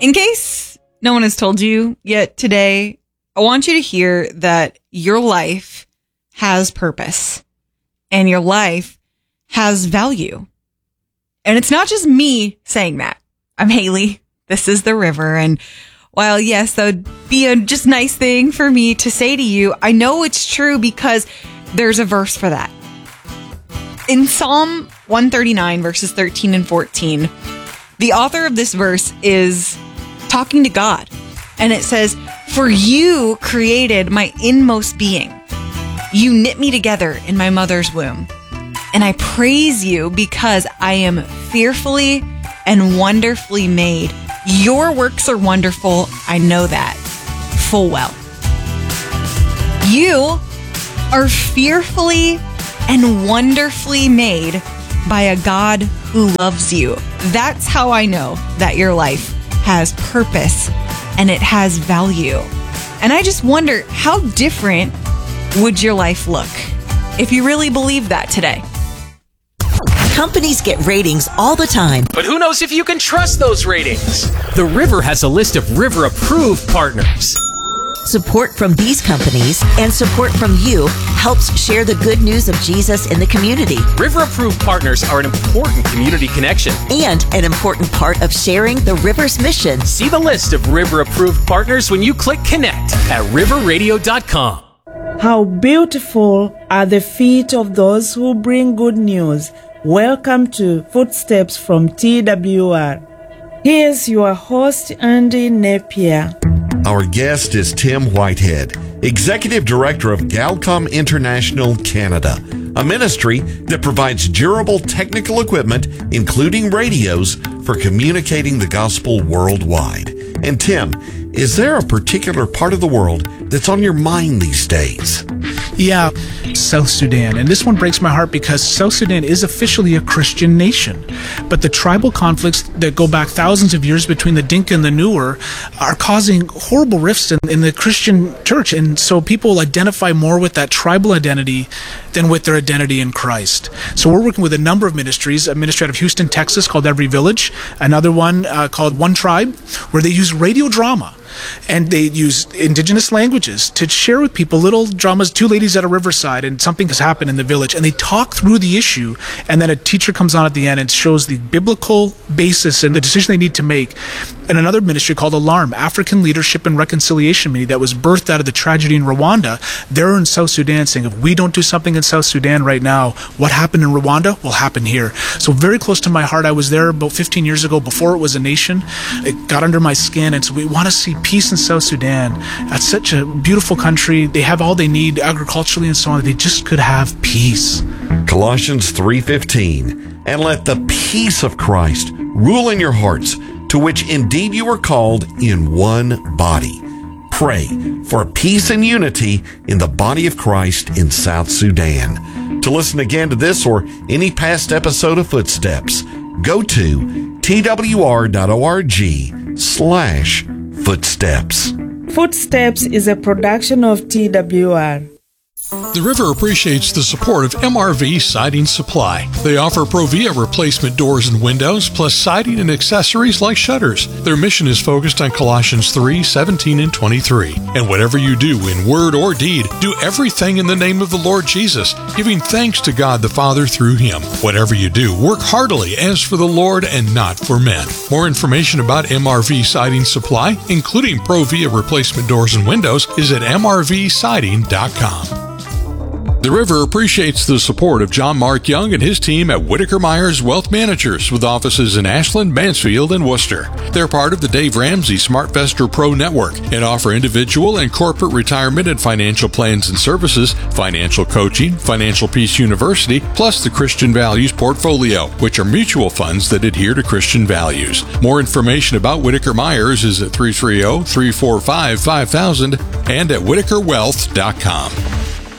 In case no one has told you yet today, I want you to hear that your life has purpose and your life has value. And it's not just me saying that. I'm Haley. This is The River. And while, yes, that would be a just nice thing for me to say to you, I know it's true because there's a verse for that. In Psalm 139, verses 13 and 14, the author of this verse is talking to God. And it says, "For you created my inmost being. You knit me together in my mother's womb. And I praise you because I am fearfully and wonderfully made. Your works are wonderful. I know that full well." You are fearfully and wonderfully made by a God who loves you. That's how I know that your life has purpose and it has value. And I just wonder, how different would your life look if you really believe that today? Companies get ratings all the time. But who knows if you can trust those ratings? The River has a list of River-approved partners. Support from these companies and support from you helps share the good news of Jesus in the community. River-approved partners are an important community connection and an important part of sharing the River's mission. See the list of River-approved partners when you click Connect at riverradio.com. How beautiful are the feet of those who bring good news. Welcome to Footsteps from TWR. Here's your host, Andy Napier. Our guest is Tim Whitehead, Executive Director of Galcom International Canada, a ministry that provides durable technical equipment, including radios, for communicating the gospel worldwide. And Tim, is there a particular part of the world that's on your mind these days? Yeah, South Sudan. And this one breaks my heart because South Sudan is officially a Christian nation. But the tribal conflicts that go back thousands of years between the Dinka and the Nuer are causing horrible rifts in the Christian church. And so people identify more with that tribal identity than with their identity in Christ. So we're working with a number of ministries, a ministry out of Houston, Texas called Every Village, another one called One Tribe, where they use radio drama. And they use indigenous languages to share with people little dramas, two ladies at a riverside, and something has happened in the village. And they talk through the issue, and then a teacher comes on at the end and shows the biblical basis and the decision they need to make. And another ministry called Alarm, African Leadership and Reconciliation Ministry, that was birthed out of the tragedy in Rwanda. They're in South Sudan saying, if we don't do something in South Sudan right now, what happened in Rwanda will happen here. So very close to my heart. I was there about 15 years ago before it was a nation. It got under my skin, and so we want to see peace in South Sudan. That's such a beautiful country. They have all they need agriculturally and so on. They just could have peace. Colossians 3:15, and let the peace of Christ rule in your hearts, to which indeed you were called in one body. Pray for peace and unity in the body of Christ in South Sudan. To listen again to this or any past episode of Footsteps, go to twr.org/footsteps. Footsteps is a production of TWR. The River appreciates the support of MRV Siding Supply. They offer Provia replacement doors and windows, plus siding and accessories like shutters. Their mission is focused on Colossians 3:17 and 23. And whatever you do in word or deed, do everything in the name of the Lord Jesus, giving thanks to God the Father through Him. Whatever you do, work heartily as for the Lord and not for men. More information about MRV Siding Supply, including Provia replacement doors and windows, is at mrvsiding.com. The River appreciates the support of John Mark Young and his team at Whitaker Myers Wealth Managers with offices in Ashland, Mansfield, and Worcester. They're part of the Dave Ramsey SmartVestor Pro Network and offer individual and corporate retirement and financial plans and services, financial coaching, Financial Peace University, plus the Christian Values Portfolio, which are mutual funds that adhere to Christian values. More information about Whitaker Myers is at 330-345-5000 and at whitakerwealth.com.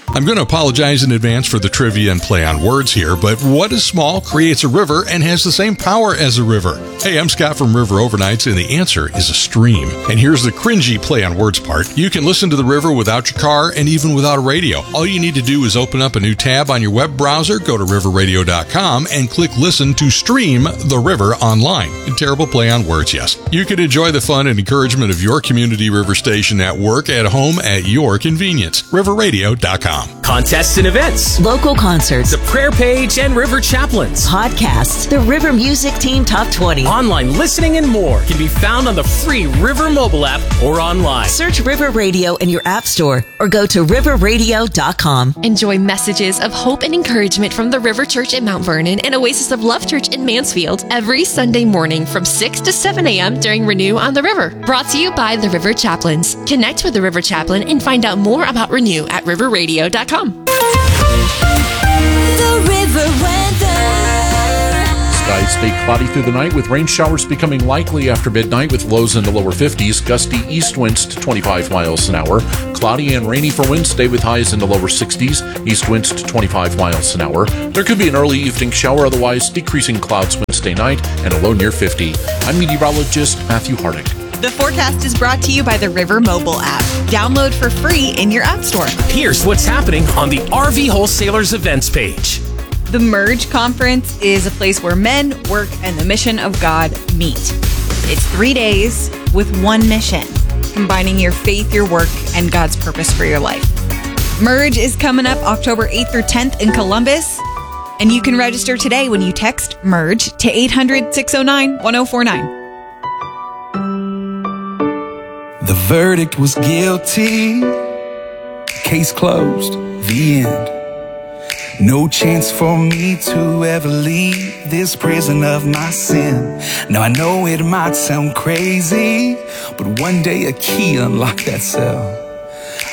I'm going to apologize in advance for the trivia and play on words here, but what is small, creates a river, and has the same power as a river? Hey, I'm Scott from River Overnights, and the answer is a stream. And here's the cringy play on words part. You can listen to the river without your car and even without a radio. All you need to do is open up a new tab on your web browser, go to riverradio.com, and click listen to stream the river online. A terrible play on words, yes. You can enjoy the fun and encouragement of your community river station at work, at home, at your convenience. riverradio.com. Contests and events, Local concerts, the prayer page, and river chaplains. podcasts, the River Music Team Top 20. Online listening and more can be found on the free River mobile app or online. Search River Radio in your app store or go to riverradio.com. Enjoy messages of hope and encouragement from the River Church in Mount Vernon and Oasis of Love Church in Mansfield every Sunday morning from 6 to 7 a.m. during Renew on the River. Brought to you by the River Chaplains. Connect with the River Chaplain and find out more about Renew at riverradio.com. The River Weather. Skies stay cloudy through the night with rain showers becoming likely after midnight with lows in the lower 50s, gusty east winds to 25 miles an hour. Cloudy and rainy for Wednesday with highs in the lower 60s, east winds to 25 miles an hour. There could be an early evening shower, otherwise decreasing clouds Wednesday night and a low near 50. I'm meteorologist Matthew Hardick. The forecast is brought to you by the River mobile app. Download for free in your app store. Here's what's happening on the RV Wholesalers events page. The Merge Conference is a place where men, work, and the mission of God meet. It's 3 days with one mission, combining your faith, your work, and God's purpose for your life. Merge is coming up October 8th through 10th in Columbus, and you can register today when you text MERGE to 800-609-1049. The verdict was guilty. Case closed. The end. No chance for me to ever leave this prison of my sin. Now I know it might sound crazy, but one day a key unlocked that cell.